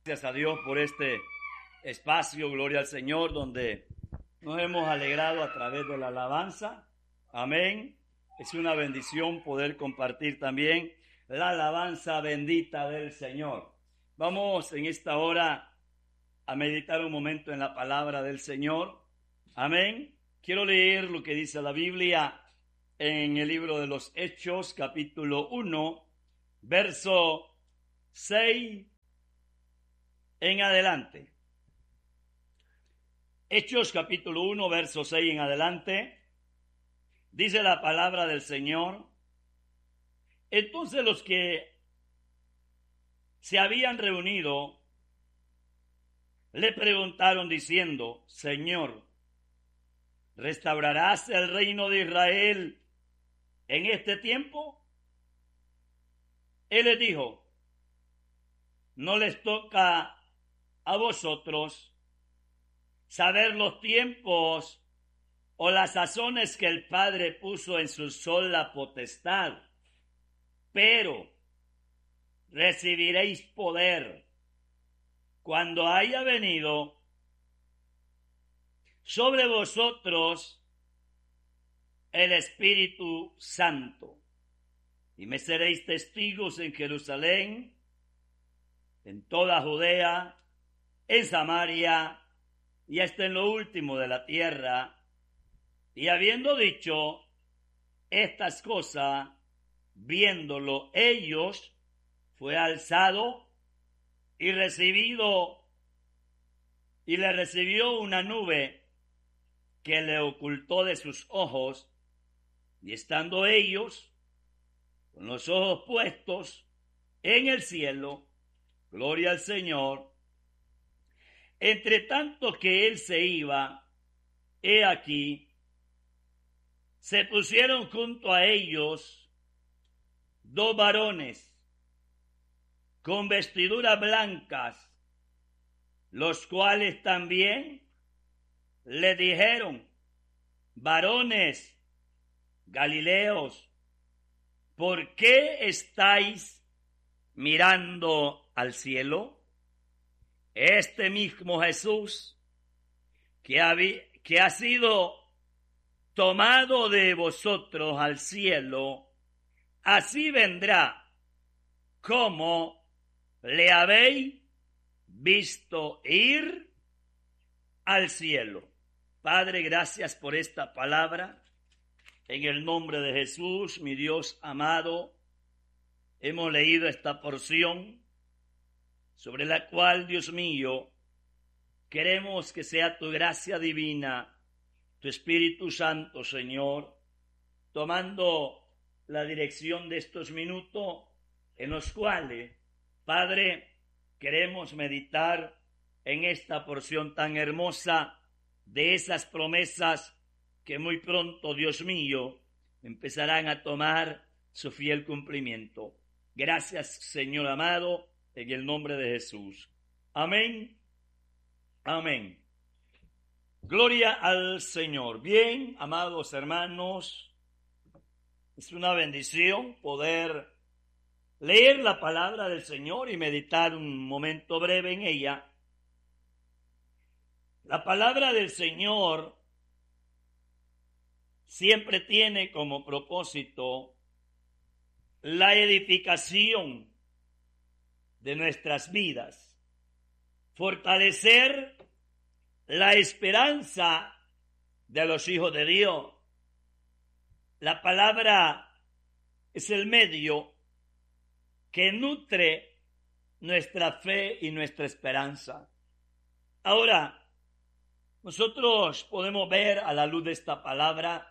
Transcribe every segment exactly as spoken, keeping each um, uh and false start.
Gracias a Dios por este espacio, gloria al Señor, donde nos hemos alegrado a través de la alabanza. Amén. Es una bendición poder compartir también la alabanza bendita del Señor. Vamos en esta hora a meditar un momento en la palabra del Señor. Amén. Quiero leer lo que dice la Biblia en el libro de los Hechos, capítulo uno, verso seis en adelante. Hechos capítulo uno, verso seis en adelante. Dice la palabra del Señor. Entonces los que se habían reunido le preguntaron diciendo: Señor, ¿restaurarás el reino de Israel en este tiempo? Él les dijo: no les toca a vosotros saber los tiempos o las sazones que el Padre puso en su sola potestad, pero recibiréis poder cuando haya venido sobre vosotros el Espíritu Santo, y me seréis testigos en Jerusalén, en toda Judea, en Samaria y hasta en lo último de la tierra. Y habiendo dicho estas cosas, viéndolo ellos, fue alzado y recibido, y le recibió una nube que le ocultó de sus ojos, y estando ellos con los ojos puestos en el cielo, gloria al Señor, entre tanto que él se iba, he aquí, se pusieron junto a ellos dos varones con vestiduras blancas, los cuales también le dijeron: varones Galileos, ¿por qué estáis mirando al cielo? Este mismo Jesús que ha, que ha sido tomado de vosotros al cielo, así vendrá como le habéis visto ir al cielo. Padre, gracias por esta palabra. En el nombre de Jesús, mi Dios amado, hemos leído esta porción sobre la cual, Dios mío, queremos que sea tu gracia divina, tu Espíritu Santo, Señor, tomando la dirección de estos minutos en los cuales, Padre, queremos meditar en esta porción tan hermosa de esas promesas que muy pronto, Dios mío, empezarán a tomar su fiel cumplimiento. Gracias, Señor amado, en el nombre de Jesús. Amén. Amén. Gloria al Señor. Bien, amados hermanos, es una bendición poder leer la palabra del Señor y meditar un momento breve en ella. La palabra del Señor siempre tiene como propósito la edificación de nuestras vidas, fortalecer la esperanza de los hijos de Dios. La palabra es el medio que nutre nuestra fe y nuestra esperanza. Ahora, nosotros podemos ver a la luz de esta palabra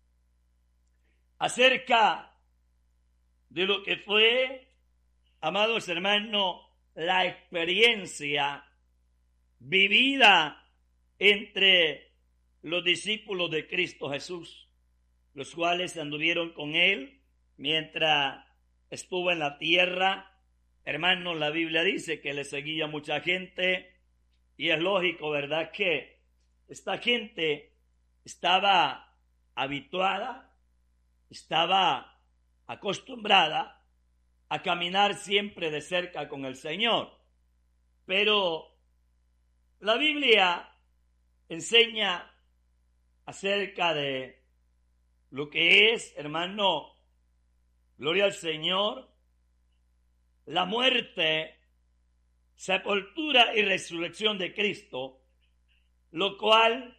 acerca de lo que fue, amados hermanos, la experiencia vivida entre los discípulos de Cristo Jesús, los cuales anduvieron con él mientras estuvo en la tierra. Hermanos, la Biblia dice que le seguía mucha gente, y es lógico, ¿verdad?, que esta gente estaba habituada, estaba acostumbrada a caminar siempre de cerca con el Señor. Pero la Biblia enseña acerca de lo que es, hermano, gloria al Señor, la muerte, sepultura y resurrección de Cristo, lo cual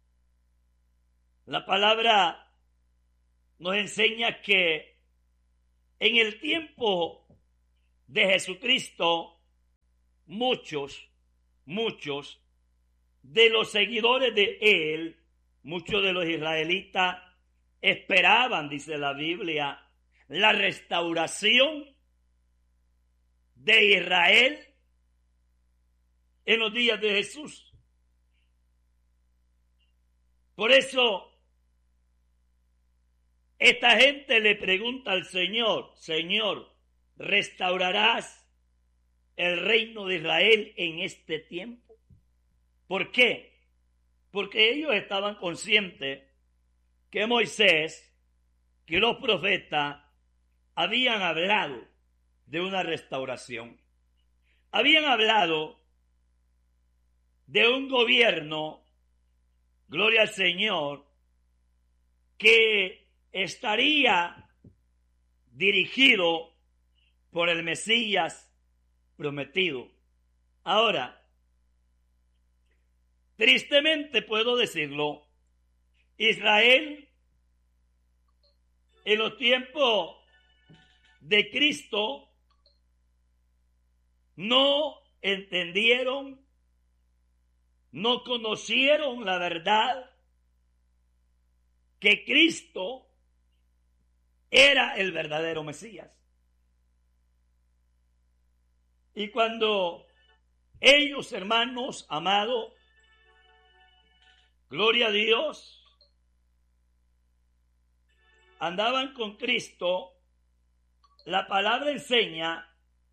la palabra nos enseña que en el tiempo de Jesucristo, muchos, muchos de los seguidores de él, muchos de los israelitas, esperaban, dice la Biblia, la restauración de Israel en los días de Jesús. Por eso, esta gente le pregunta al Señor, Señor, ¿restaurarás el reino de Israel en este tiempo? ¿Por qué? Porque ellos estaban conscientes que Moisés, que los profetas habían hablado de una restauración. Habían hablado de un gobierno, gloria al Señor, que estaría dirigido por el Mesías prometido. Ahora, tristemente puedo decirlo, Israel en los tiempos de Cristo no entendieron, no conocieron la verdad que Cristo era el verdadero Mesías. Y cuando ellos, hermanos amados, gloria a Dios, andaban con Cristo, la palabra enseña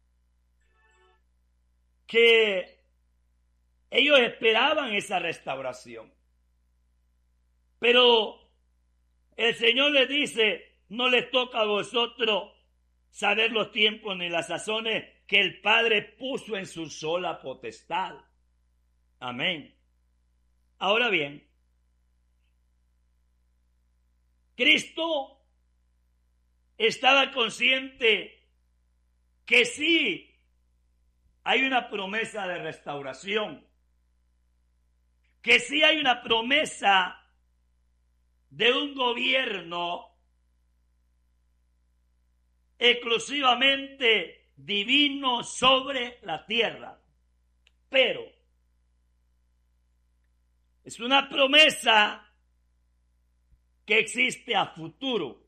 que ellos esperaban esa restauración. Pero el Señor les dice, no les toca a vosotros saber los tiempos ni las sazones que el Padre puso en su sola potestad. Amén. Ahora bien, Cristo estaba consciente que sí hay una promesa de restauración, que sí hay una promesa de un gobierno exclusivamente divino sobre la tierra. Pero es una promesa que existe a futuro.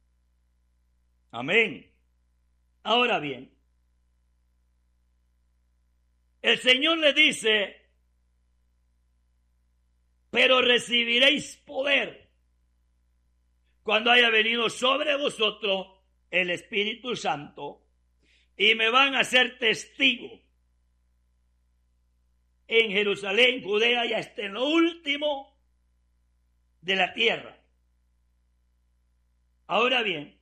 Amén. Ahora bien, el Señor le dice, pero recibiréis poder cuando haya venido sobre vosotros el Espíritu Santo, y me van a ser testigos en Jerusalén, Judea y hasta en lo último de la tierra. Ahora bien,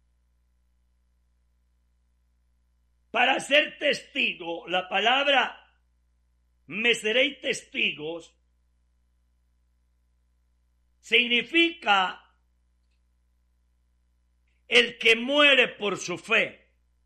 para ser testigo, la palabra me seréis testigos significa el que muere por su fe.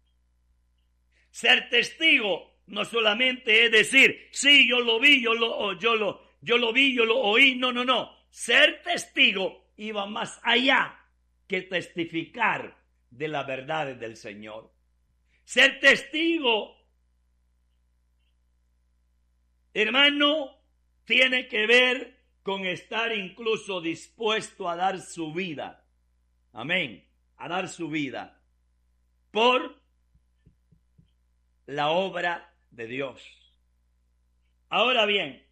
Ser testigo no solamente es decir, sí, yo lo vi, yo lo, yo lo, yo lo vi, yo lo oí. No, no, no. Ser testigo iba más allá que testificar de las verdades del Señor. Ser testigo, hermano, tiene que ver con estar incluso dispuesto a dar su vida. Amén. A dar su vida por la obra de Dios. Ahora bien,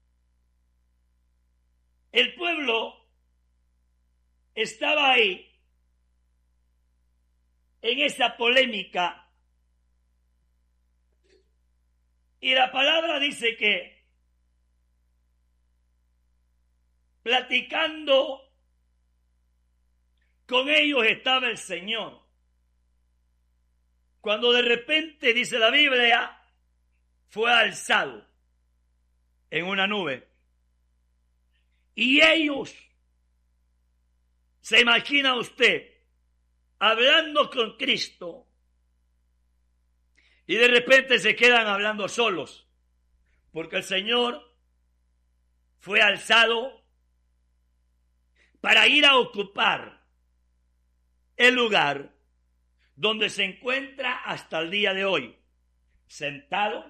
el pueblo estaba ahí en esa polémica y la palabra dice que platicando con ellos estaba el Señor, cuando de repente, dice la Biblia, fue alzado en una nube. Y ellos, se imagina usted, hablando con Cristo, y de repente se quedan hablando solos, porque el Señor fue alzado para ir a ocupar el lugar donde se encuentra hasta el día de hoy, sentado